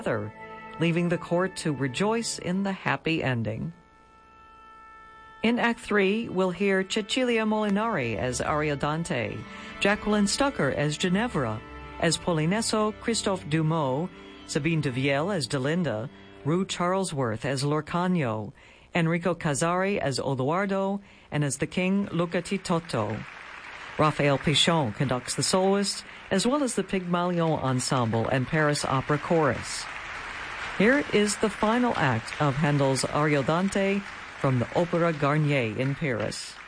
leaving the court to rejoice in the happy ending. In Act 3, we'll hear Cecilia Molinari as Ariodante, Jacqueline Stucker as Ginevra, as Polinesso, Christophe Dumont, Sabine de Viel as Delinda, Rue Charlesworth as Lorcagno, Enrico Casari as Odoardo, and as the king, Luca Titotto. Raphael Pichon conducts the soloists, as well as the Pygmalion Ensemble and Paris Opera Chorus. Here is the final act of Handel's Ariodante from the Opera Garnier in Paris.